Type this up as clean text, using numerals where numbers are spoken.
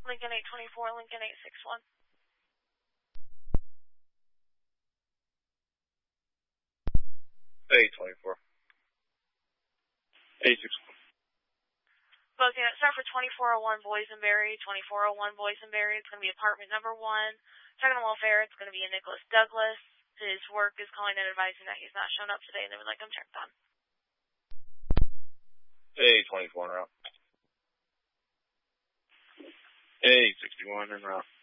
Lincoln 824, Lincoln 861. Hey, 24. 861. Both units start for 2401 Boysenberry, 2401 Boysenberry. It's going to be apartment number 1. Checking on welfare, it's going to be a Nicholas Douglas. His work is calling and advising that he's not shown up today and they would like him checked on. Hey, 24 en route. Hey, 61 en route.